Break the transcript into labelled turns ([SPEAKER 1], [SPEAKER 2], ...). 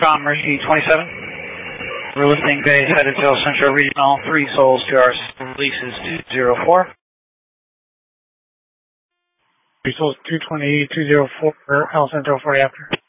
[SPEAKER 1] Commerce E27. We're lifting base headed to El Centro Regional, 3 souls to our releases 204.
[SPEAKER 2] 3 souls 220, 204, El Centro 40 after.